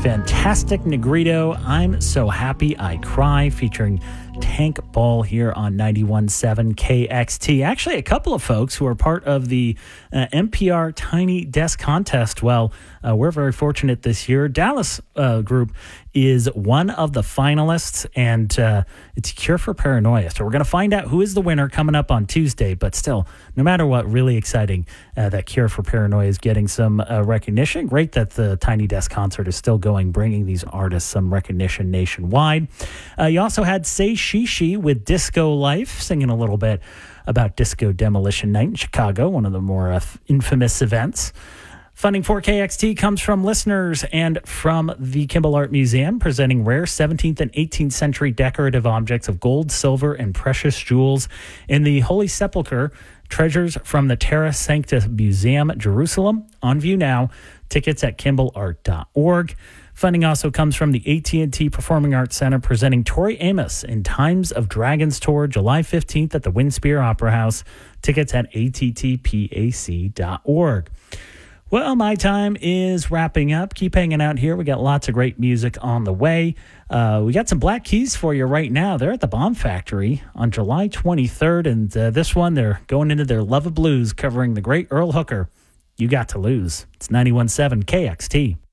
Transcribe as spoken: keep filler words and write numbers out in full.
fantastic Negrito, I'm So Happy I Cry, featuring Tank Ball here on ninety-one point seven K X T. Actually, a couple of folks who are part of the uh, N P R Tiny Desk Contest. Well, uh, we're very fortunate this year. Dallas uh, group is one of the finalists, and uh, it's Cure for Paranoia. So we're going to find out who is the winner coming up on Tuesday. But still, no matter what, really exciting uh, that Cure for Paranoia is getting some uh, recognition. Great that the Tiny Desk concert is still going, bringing these artists some recognition nationwide. Uh, you also had Say Shishi with Disco Life, singing a little bit about Disco Demolition Night in Chicago, one of the more uh, infamous events. Funding for K X T comes from listeners and from the Kimball Art Museum, presenting rare seventeenth and eighteenth century decorative objects of gold, silver, and precious jewels in the Holy Sepulchre. Treasures from the Terra Sancta Museum, Jerusalem. On view now. Tickets at kimball art dot org. Funding also comes from the A T and T Performing Arts Center, presenting Tori Amos in Times of Dragons Tour, July fifteenth at the Windspear Opera House. Tickets at A T T pac dot org. Well, my time is wrapping up. Keep hanging out here. We got lots of great music on the way. Uh, we got some Black Keys for you right now. They're at the Bomb Factory on July twenty-third, and uh, this one, they're going into their Love of Blues, covering the great Earl Hooker. You Got to Lose. It's ninety-one point seven K X T.